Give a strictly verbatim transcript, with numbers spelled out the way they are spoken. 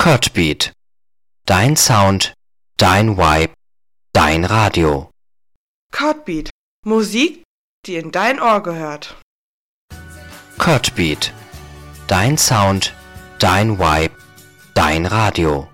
Curtbeat. Dein Sound, dein Vibe, dein Radio. Curtbeat. Musik, die in dein Ohr gehört. Curtbeat. Dein Sound, dein Vibe, dein Radio.